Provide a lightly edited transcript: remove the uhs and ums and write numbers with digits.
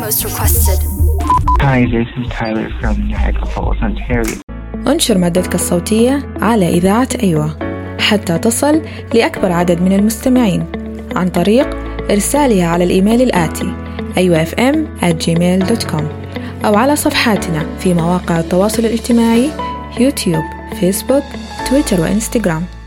Host requested. Hi, this is Tyler from Niagara Falls, Ontario. انشر مادتك الصوتية على إذاعة أيوة حتى تصل لأكبر عدد من المستمعين عن طريق إرسالها على الإيميل الآتي ayuafm@gmail.com أو على صفحاتنا في مواقع التواصل الاجتماعي يوتيوب، فيسبوك، تويتر وإنستغرام.